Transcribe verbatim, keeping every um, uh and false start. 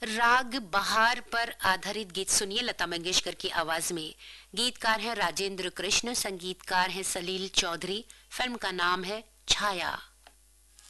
राग बहार पर आधारित गीत सुनिए लता मंगेशकर की आवाज में। गीतकार हैं राजेंद्र कृष्ण, संगीतकार हैं सलील चौधरी। फिल्म का नाम है छाया।